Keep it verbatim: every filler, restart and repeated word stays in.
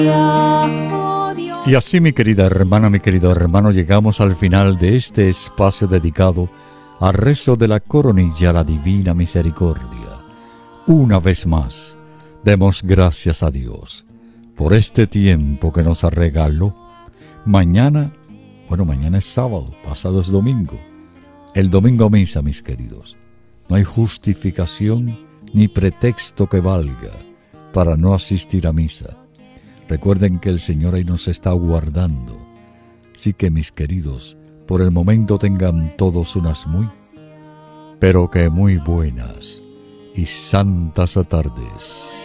Y así, mi querida hermana, mi querido hermano, llegamos al final de este espacio dedicado al rezo de la coronilla a la Divina Misericordia. Una vez más, demos gracias a Dios por este tiempo que nos regaló. Mañana, bueno, mañana es sábado, pasado es domingo. El domingo misa, mis queridos. No hay justificación ni pretexto que valga para no asistir a misa. Recuerden que el Señor ahí nos está guardando. Así que, mis queridos, por el momento tengan todos unas muy, pero que muy buenas y santas tardes.